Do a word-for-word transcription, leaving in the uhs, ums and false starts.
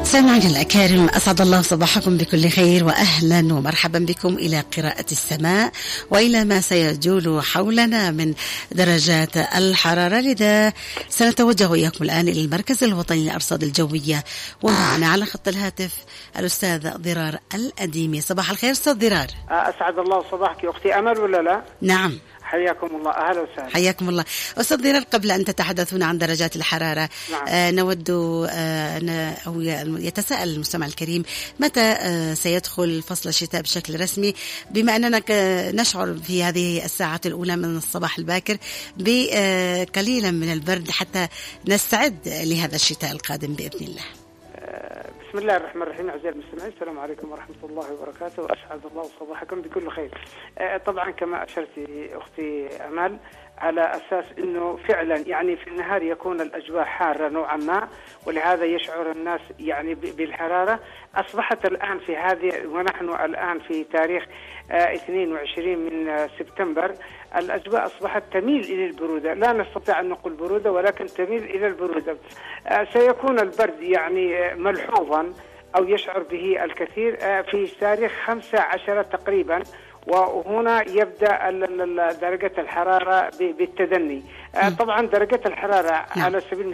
سامعنا الأكارم، أسعد الله صباحكم بكل خير، وأهلا ومرحبا بكم إلى قراءة السماء وإلى ما سيجول حولنا من درجات الحرارة. لذا سنتوجه إياكم الآن إلى المركز الوطني للأرصاد الجوية، ومعنا على خط الهاتف الأستاذ ضرار الأديمي. صباح الخير أستاذ ضرار. أسعد الله صباحك يا أختي أمل ولا لا؟ نعم حياكم الله، أهلا وسهلا. حياكم الله أستاذ ضرار. قبل أن تتحدثون عن درجات الحرارة، نعم. آه نود آه أو يتساءل المستمع الكريم متى آه سيدخل فصل الشتاء بشكل رسمي، بما أننا نشعر في هذه الساعة الأولى من الصباح الباكر بقليلا من البرد حتى نستعد لهذا الشتاء القادم بإذن الله. بسم الله الرحمن الرحيم. أعزائي المستمعين، السلام عليكم ورحمة الله وبركاته، وأسعد الله صباحكم بكل خير. طبعا كما أشرتي أختي أمال، على أساس أنه فعلا يعني في النهار يكون الأجواء حارة نوعا ما، ولهذا يشعر الناس يعني بالحرارة. أصبحت الآن في هذه، ونحن الآن في تاريخ اثنين وعشرين من سبتمبر، الأجواء أصبحت تميل إلى البرودة. لا نستطيع أن نقول برودة، ولكن تميل إلى البرودة. سيكون البرد يعني ملحوظا أو يشعر به الكثير في تاريخ خمسة عشر تقريبا، وهنا يبدأ درجة الحرارة بالتدني. طبعا درجة الحرارة على سبيل